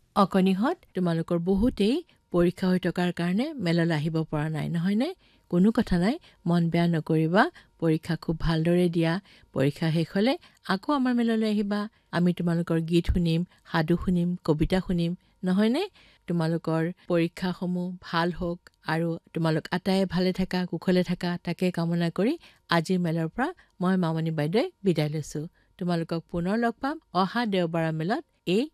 অকণিহঁত তোমালোকৰ বহুতেই পৰীক্ষা হৈ থকাৰ কাৰণে মেললৈ আহিব পৰা নাই নহয়নে? কোনো কথা নাই, মন বেয়া নকৰিবা। পৰীক্ষা খুব ভালদৰে দিয়া। পৰীক্ষা শেষ হ'লে আকৌ আমাৰ মেললৈ আহিবা। আমি তোমালোকৰ গীত শুনিম, সাধু শুনিম, কবিতা শুনিম নহয়নে? তোমালোকৰ পৰীক্ষাসমূহ ভাল হওক আৰু তোমালোক আটায়ে ভালে থাকা, কুশলে থাকা, তাকে কামনা কৰি আজিৰ মেলৰ পৰা মই মামণি বাইদেৱে বিদায় লৈছোঁ। তোমালোকক পুনৰ লগ পাম অহা দেওবাৰৰ মেলত এই